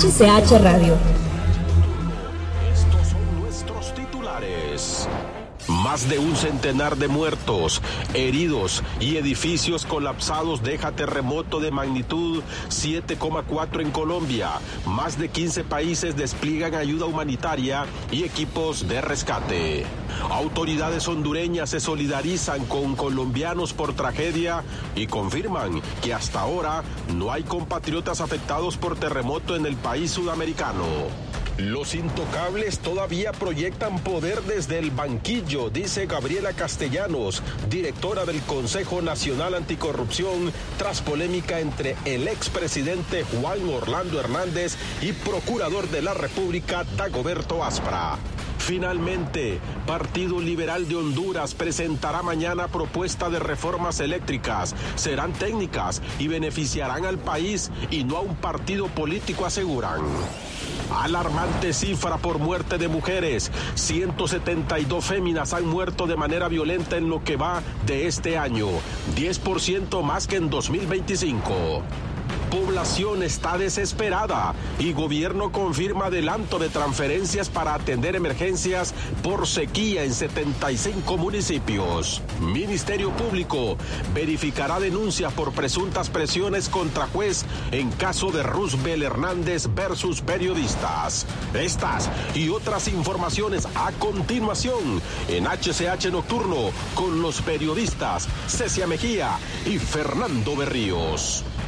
HCH Radio. Estos son nuestros titulares. Más de un centenar de muertos, heridos y edificios colapsados deja terremoto de magnitud 7,4 en Colombia. Más de 15 países despliegan ayuda humanitaria y equipos de rescate. Autoridades hondureñas se solidarizan con colombianos por tragedia y confirman que hasta ahora no hay compatriotas afectados por terremoto en el país sudamericano. Los intocables todavía proyectan poder desde el banquillo, dice Gabriela Castellanos, directora del Consejo Nacional Anticorrupción, tras polémica entre el expresidente Juan Orlando Hernández y procurador de la República, Dagoberto Aspra. Finalmente, Partido Liberal de Honduras presentará mañana propuesta de reformas eléctricas. Serán técnicas y beneficiarán al país y no a un partido político, aseguran. Alarmante cifra por muerte de mujeres. 172 féminas han muerto de manera violenta en lo que va de este año. 10% más que en 2025. Población está desesperada y gobierno confirma adelanto de transferencias para atender emergencias por sequía en 75 municipios. Ministerio Público verificará denuncias por presuntas presiones contra juez en caso de Roosevelt Hernández versus periodistas. Estas y otras informaciones a continuación en HCH Nocturno con los periodistas Cecia Mejía y Fernando Berríos.